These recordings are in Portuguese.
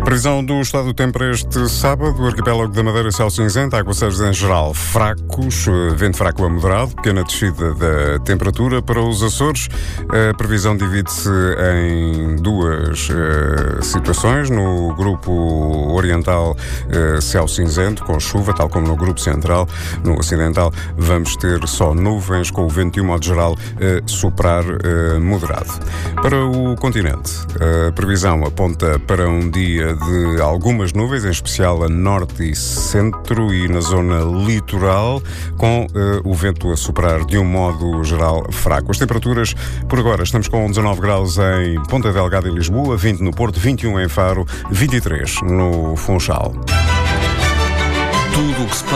Previsão do estado do tempo para este sábado. O arquipélago da Madeira, céu cinzento, aguaceiros em geral fracos, vento fraco a moderado, pequena descida da temperatura. Para os Açores, a previsão divide-se em duas situações. No grupo oriental, céu cinzento, com chuva, tal como no grupo central. No ocidental, vamos ter só nuvens, com o vento de um modo geral soprar moderado. Para o continente, a previsão aponta para um dia de algumas nuvens, em especial a norte e centro e na zona litoral, com o vento a soprar de um modo geral fraco. As temperaturas, por agora, estamos com 19 graus em Ponta Delgada e Lisboa, 20 no Porto, 21 em Faro, 23 no Funchal. Tudo o que se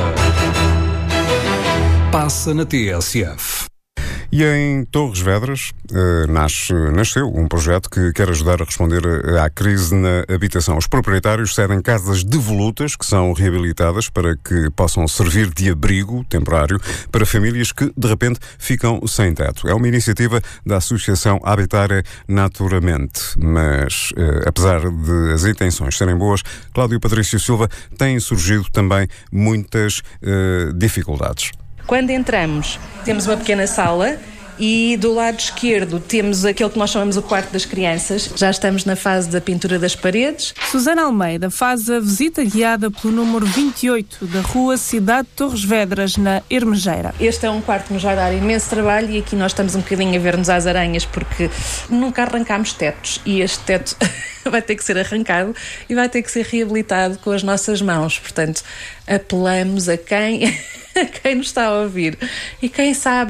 passa na TSF. E em Torres Vedras nasceu um projeto que quer ajudar a responder à crise na habitação. Os proprietários cedem casas devolutas que são reabilitadas para que possam servir de abrigo temporário para famílias que, de repente, ficam sem teto. É uma iniciativa da Associação Habitare Naturamente, mas, apesar de as intenções serem boas, Cláudio Patrício Silva, têm surgido também muitas dificuldades. Quando entramos, temos uma pequena sala e do lado esquerdo temos aquele que nós chamamos o quarto das crianças. Já estamos na fase da pintura das paredes. Susana Almeida faz a visita guiada pelo número 28 da rua Cidade de Torres Vedras, na Ermejeira. Este é um quarto que nos vai dar imenso trabalho e aqui nós estamos um bocadinho a ver-nos às aranhas porque nunca arrancámos tetos e este teto vai ter que ser arrancado e vai ter que ser reabilitado com as nossas mãos. Portanto, apelamos a quem nos está a ouvir e quem sabe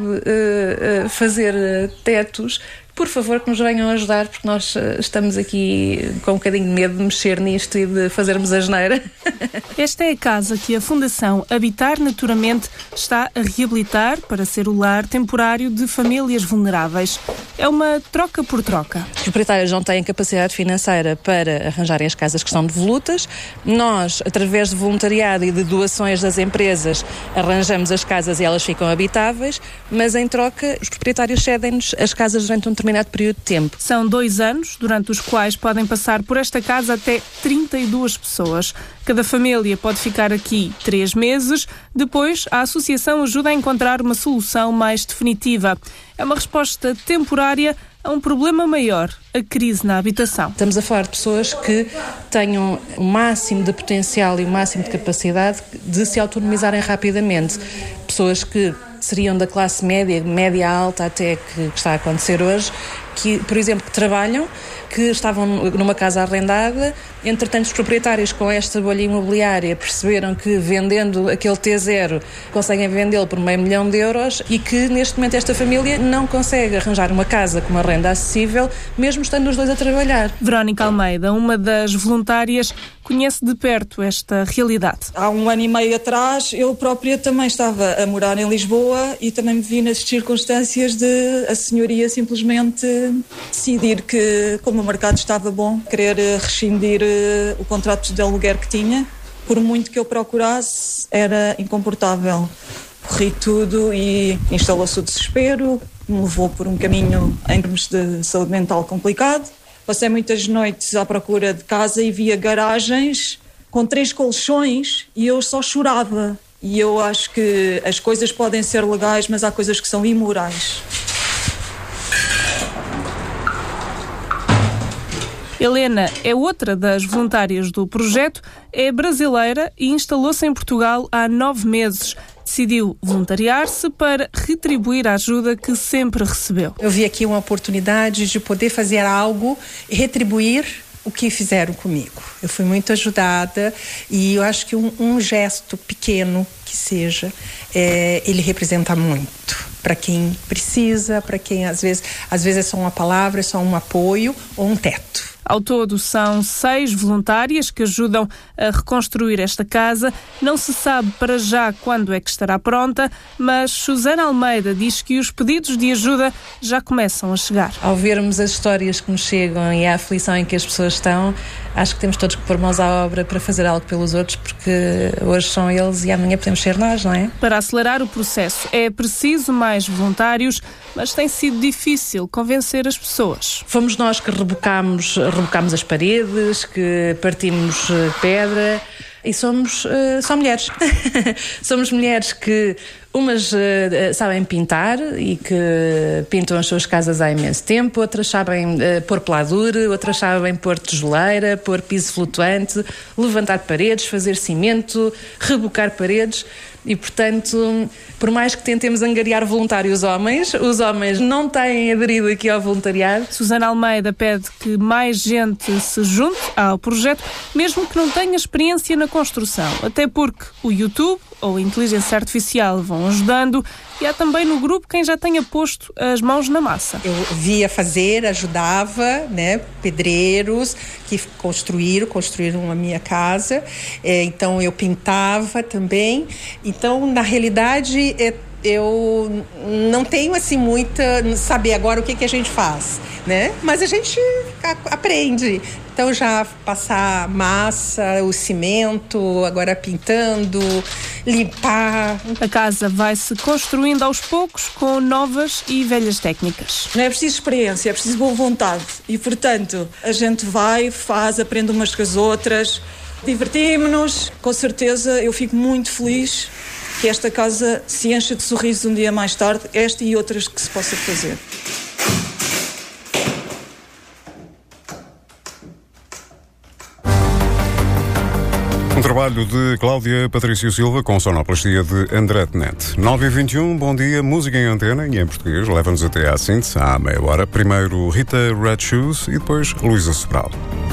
fazer tetos, por favor, que nos venham ajudar, porque nós estamos aqui com um bocadinho de medo de mexer nisto e de fazermos asneira. Esta é a casa que a Fundação Habitar Naturamente está a reabilitar para ser o lar temporário de famílias vulneráveis. É uma troca por troca. Os proprietários não têm capacidade financeira para arranjarem as casas que são devolutas. Nós, através de voluntariado e de doações das empresas, arranjamos as casas e elas ficam habitáveis, mas em troca os proprietários cedem-nos as casas durante um determinado período de tempo. São 2 anos, durante os quais podem passar por esta casa até 32 pessoas. Cada família pode ficar aqui 3 meses. Depois, a associação ajuda a encontrar uma solução mais definitiva. É uma resposta temporária a um problema maior, a crise na habitação. Estamos a falar de pessoas que tenham o máximo de potencial e o máximo de capacidade de se autonomizarem rapidamente. Pessoas que seriam da classe média, média alta até que está a acontecer hoje, que, por exemplo, que trabalham, que estavam numa casa arrendada, entretanto os proprietários com esta bolha imobiliária perceberam que vendendo aquele T0 conseguem vendê-lo por €500.000 e que neste momento esta família não consegue arranjar uma casa com uma renda acessível, mesmo estando os dois a trabalhar. Verónica Almeida, uma das voluntárias, conhece de perto esta realidade. Há 1 ano e meio atrás, eu própria também estava a morar em Lisboa e também me vi nas circunstâncias de a senhoria simplesmente decidir que, como o mercado estava bom, querer rescindir o contrato de aluguer que tinha. Por muito que eu procurasse, era incomportável. Corri tudo e instalou-se o desespero, me levou por um caminho em termos de saúde mental complicado. Passei muitas noites à procura de casa e via garagens com 3 colchões e eu só chorava. E eu acho que as coisas podem ser legais, mas há coisas que são imorais. Helena é outra das voluntárias do projeto, é brasileira e instalou-se em Portugal há 9 meses. Decidiu voluntariar-se para retribuir a ajuda que sempre recebeu. Eu vi aqui uma oportunidade de poder fazer algo e retribuir o que fizeram comigo. Eu fui muito ajudada e eu acho que um gesto pequeno que seja, ele representa muito para quem precisa, para quem às vezes é só uma palavra, é só um apoio ou um teto. Ao todo, são 6 voluntárias que ajudam a reconstruir esta casa. Não se sabe para já quando é que estará pronta, mas Susana Almeida diz que os pedidos de ajuda já começam a chegar. Ao vermos as histórias que nos chegam e a aflição em que as pessoas estão, acho que temos todos que pôr mãos à obra para fazer algo pelos outros, porque hoje são eles e amanhã podemos ser nós, não é? Para acelerar o processo é preciso mais voluntários, mas tem sido difícil convencer as pessoas. Fomos nós que rebocámos rebocámos as paredes, que partimos pedra. E somos só mulheres. Somos mulheres que umas sabem pintar e que pintam as suas casas há imenso tempo, outras sabem pôr peladure, outras sabem pôr tijoleira, pôr piso flutuante, levantar paredes, fazer cimento, rebocar paredes. E, portanto, por mais que tentemos angariar voluntários homens, os homens não têm aderido aqui ao voluntariado. Susana Almeida pede que mais gente se junte ao projeto, mesmo que não tenha experiência na construção, até porque o YouTube ou a inteligência artificial vão ajudando e há também no grupo quem já tenha posto as mãos na massa. Eu via fazer, ajudava, né, pedreiros que construíram a minha casa, então eu pintava também. Então, na realidade, eu não tenho assim saber agora o que a gente faz, né? Mas a gente aprende. Então, já passar massa, o cimento, agora pintando, limpar. A casa vai-se construindo aos poucos com novas e velhas técnicas. Não é preciso experiência, é preciso boa vontade. E, portanto, a gente vai, faz, aprende umas com as outras, divertimos-nos. Com certeza, eu fico muito feliz que esta casa se encha de sorrisos um dia mais tarde, esta e outras que se possa fazer. Um trabalho de Cláudia Patrício Silva com sonoplastia de André Tenente. 9h21, bom dia, música em antena e em português, leva-nos até à síntese, à meia hora. Primeiro Rita Red Shoes e depois Luísa Sobral.